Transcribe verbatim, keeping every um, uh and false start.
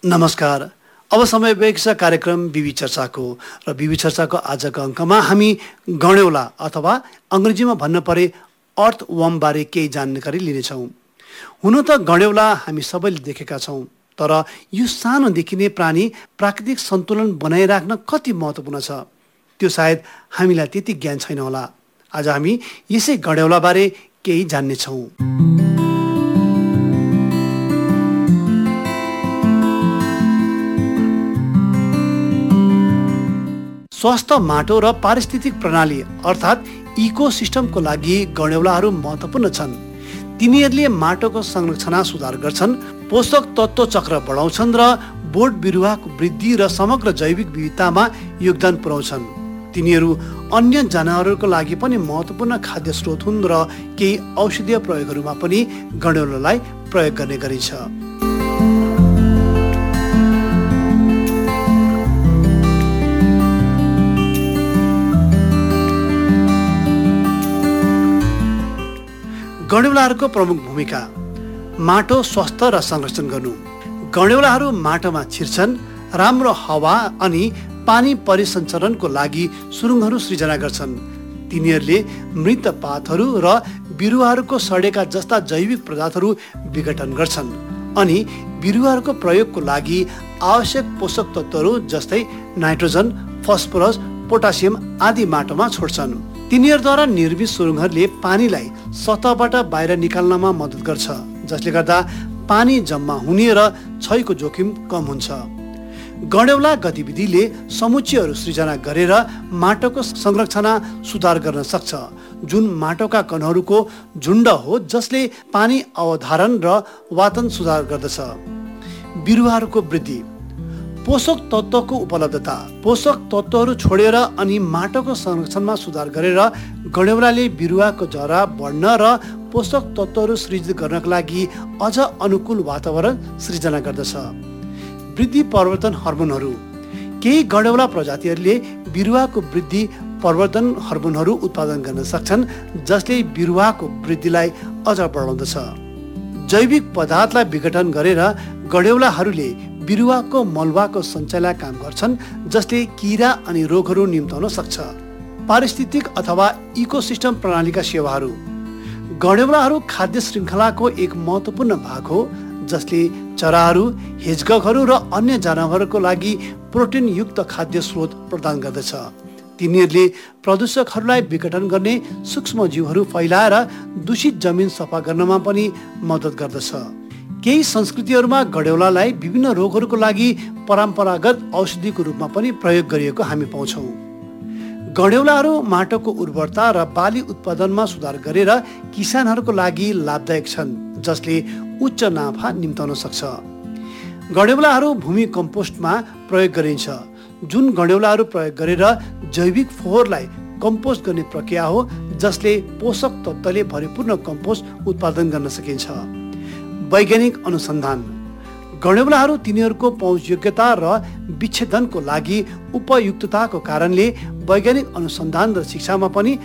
नमस्कार। अब समय भएको छ कार्यक्रम बिबी चर्चाको र बिबी चर्चाको आजको अङ्कमा हामी गणेउला अथवा अङ्ग्रेजीमा भन्न परे अर्थवर्म बारे केही जानकारी लिनेछौँ। हुन त गणेउला हामी सबैले देखेका छौँ, तर यो सानो देखिने प्राणी प्राकृतिक सन्तुलन बनाइराख्न कति महत्त्वपूर्ण छ त्यो सायद हामीलाई त्यति ज्ञान छैन होला। आज हामी यसै गणेउला बारे केही जान्नेछौँ। स्वस्थ माटो र पारिस्थितिक प्रणाली अर्थात् इकोसिस्टमको लागि गणेउलाहरू महत्त्वपूर्ण छन्। तिनीहरूले माटोको संरचना सुधार गर्छन्, पोषक तत्त्व चक्र बढाउँछन् र बोट बिरुवाको वृद्धि र समग्र जैविक विविधतामा योगदान पुर्याउँछन्। तिनीहरू अन्य जनावरहरूको लागि पनि महत्त्वपूर्ण खाद्य स्रोत हुन् र केही औषधीय प्रयोगहरूमा पनि गणेउलालाई प्रयोग गर्ने गरिन्छ। गणेउलाहरूको प्रमुख भूमिका। माटो स्वस्थ र संरक्षण गर्नु। गणेउलाहरू माटोमा छिर्छन्, राम्रो हावा अनि पानी परिसञ्चरणको लागि सुरुङहरू सृजना गर्छन्। तिनीहरूले मृत पातहरू र बिरुवाहरूको सडेका जस्ता जैविक पदार्थहरू विघटन गर्छन् अनि बिरुवाहरूको प्रयोगको लागि आवश्यक पोषक तत्त्वहरू जस्तै नाइट्रोजन, फस्फोरस, पोटासियम आदि माटोमा छोड्छन्। तिनीहरूद्वारा निर्मित सुरुङहरूले पानीलाई सतहबाट बाहिर निकाल्नमा मद्दत गर्छ, जसले गर्दा पानी जम्मा हुने र क्षयको जोखिम कम हुन्छ। गणेउला गतिविधिले समुच्चयहरू सृजना गरेर माटोको संरचना सुधार गर्न सक्छ, जुन माटोका कणहरूको झुण्ड हो जसले पानी अवधारण र वातन सुधार गर्दछ। बिरुवाहरूको वृद्धि। पोषक तत्त्वको उपलब्धता। पोषक तत्त्वहरू छोडेर अनि माटोको संरक्षणमा सुधार गरेर गणेउलाले बिरुवाको जरा बढ्न र पोषक तत्त्वहरू सृजित गर्नका लागि अझ अनुकूल वातावरण सृजना गर्दछ। वृद्धि प्रवर्धन हर्मोनहरू। केही गणेउला प्रजातिहरूले बिरुवाको वृद्धि प्रवर्धन हर्मोनहरू उत्पादन गर्न सक्छन्, जसले बिरुवाको वृद्धिलाई अझ बढाउँदछ। जैविक पदार्थलाई विघटन गरेर गणेउलाहरूले बिरुवाको मलबाको सञ्चयलाई काम गर्छन्, जसले किरा अनि रोगहरू निम्त्याउन सक्छ। पारिस्थितिक अथवा इकोसिस्टम प्रणालीका सेवाहरू। गणेउलाहरू खाद्य श्रृङ्खलाको एक महत्त्वपूर्ण भाग हो, जसले चराहरू, हेजगहरू र अन्य जनावरहरूको लागि प्रोटिनयुक्त खाद्य स्रोत प्रदान गर्दछ। तिनीहरूले प्रदूषकहरूलाई विघटन गर्ने सूक्ष्मजीवहरू फैलाएर दूषित जमिन सफा गर्नमा पनि मद्दत गर्दछ। केही संस्कृतिहरूमा गणेउलालाई विभिन्न रोगहरूको लागि परम्परागत औषधिको रूपमा पनि प्रयोग गरिएको हामी पाउँछौँ। गणेउलाहरू माटोको उर्वरता र बाली उत्पादनमा सुधार गरेर किसानहरूको लागि लाभदायक छन्, जसले उच्च नाफा निम्त्याउन सक्छ। गणेउलाहरू भूमि कम्पोस्टमा प्रयोग गरिन्छ, जुन गणेउलाहरू प्रयोग गरेर जैविक फोहोरलाई कम्पोस्ट गर्ने प्रक्रिया हो, जसले पोषक तत्त्वले भरिपूर्ण कम्पोस्ट उत्पादन गर्न सकिन्छ। वैज्ञानिक अनुसन्धान। गणेउलाहरू तिनीहरूको पहुँचयोग्यता र विच्छेदनको लागि उपयुक्तताको कारणले वैज्ञानिक अनुसन्धान र शिक्षामा पनि